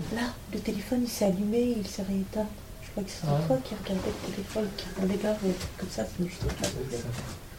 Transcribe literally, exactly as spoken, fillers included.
Là, le téléphone il s'est allumé, il s'est rééteint. Je crois que c'était Ah. toi qui regardais le téléphone, qui regardait grave, un truc comme ça, ça me fait pas.